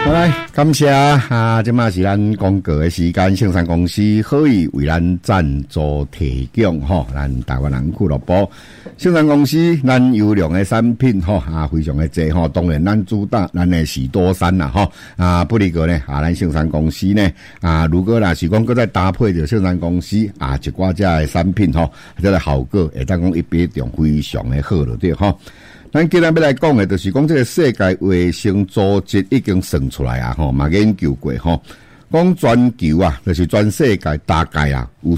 好来，感谢啊！这嘛是咱广告的时间，圣山公司可以为咱赞助提供吼，咱台湾人俱乐部圣山公司咱优良的产品吼非常的多吼。当然，咱主打咱的喜多山啦吼不离个呢咱圣山公司呢如果啦是讲搁再搭配着圣山公司一寡只的产品吼，这个效果会当讲一比中非常的好了对吼。咱今日要来讲的，就是讲这个世界卫生组织已经算出来嘛研究过讲全球就是全世界大概有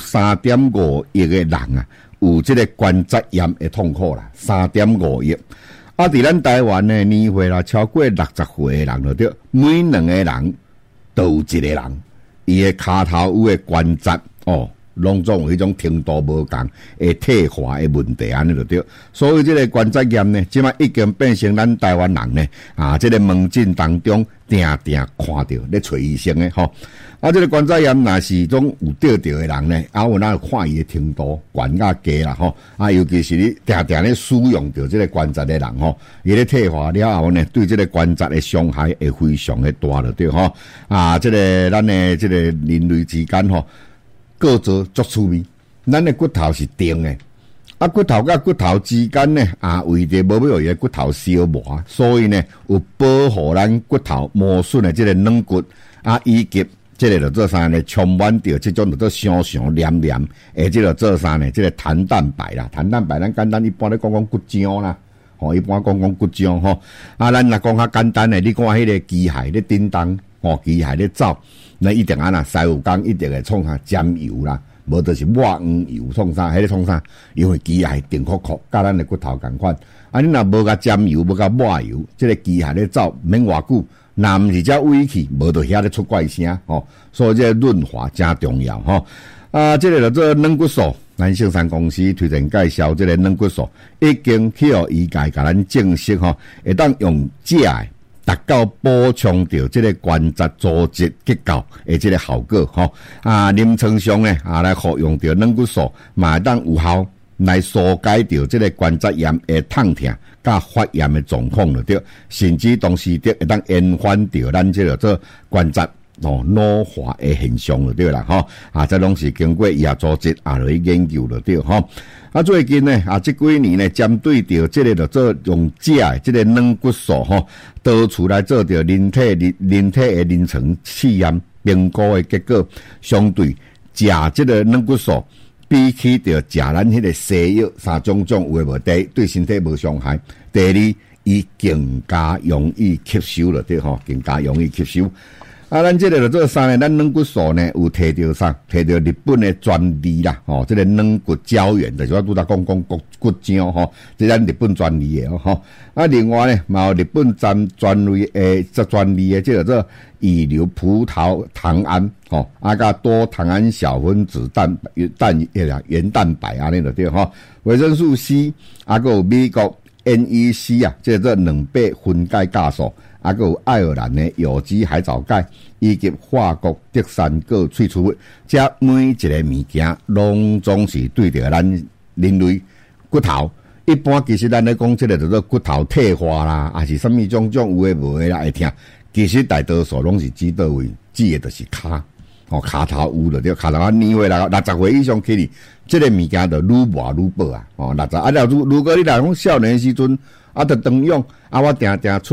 3.5 亿个人有这个关节炎的痛苦啦 ，3.5 亿。伫咱台湾呢，年岁啦超过60岁的人就对，每2个人都有一个人，伊的骹头有的关节拢总有迄种程度无同会退化的问题安尼就对，所以这个关节炎呢，即摆已经变成咱台湾人呢这个门诊当中定定看到咧找医生的吼。这个关节炎若是种有得着的人呢，有哪看伊的程度悬甲低啦吼尤其是你定定咧使用着这个关节的人吼，伊咧退化了后呢，对这个关节的伤害会非常的大了对吼这个咱的这个人类之间吼。各做足趣味，咱的骨头是定的，骨头甲骨头之间呢，为着无要伊的骨头消磨，所以呢，有保护咱骨头磨损的这个软骨以及这个就做啥呢？充满着这种就做上黏黏，这个做啥呢？这个弹蛋白啦，弹蛋白咱简单一般咧讲骨浆啦，一般讲骨浆咱若讲较简单的，你看迄个机械咧叮当，机械咧走。那一定师傅讲一定会创啥沾油啦，无就是抹黄油创啥，迄个创啥，因为机械定酷酷，甲咱的骨头同款。你若无甲沾油，无甲抹油，这个机械咧走免偌久，若毋是遮尾气，无就遐咧出怪声所以这个润滑真重要这个就做软骨素，咱圣山公司推荐介绍这个软骨素，已经去医界甲咱证实会当用食的。达到补充到这个关节组织结构的这个效果临床上呢来服用到软骨素，嘛会当有效来疏解到这个关节炎的痛痛甲发炎的状况了对，甚至同时会当延缓到咱这个做关节老化的现象了对啦这拢是经过医学组织来研究了对最近呢这几年呢，针对着这个就做用食的这个软骨素导出来做着人体的临床试验评估的结果，相对食这个软骨素比起着食咱迄个西药三种有诶无，第一对身体无伤害，第二伊更加容易吸收了对更加容易吸收。咱这个就做啥呢？咱软骨素呢有摕到啥？摕到日本的专利啦，这个软骨胶原，就是我拄则讲骨浆这咱日本专利的另外呢，嘛有日本专利的这个做乙硫葡萄糖胺甲多糖胺小分子原蛋白安尼就对维生素 C， 还有美国 NEC 这个做2倍分解酵素。还有爱尔兰的有机海藻钙，以及法国德山果萃取物，这每一个物件拢总是对着咱人类骨头。一般其实咱咧讲这个叫做骨头退化啦，还是什么种有诶无诶啦会听，其实大多数拢是指倒位，指的就是骹头有了对，骹头年岁啦60岁以上起哩，这个物件就愈磨愈薄60如果你来讲少年时阵就长用我定定出。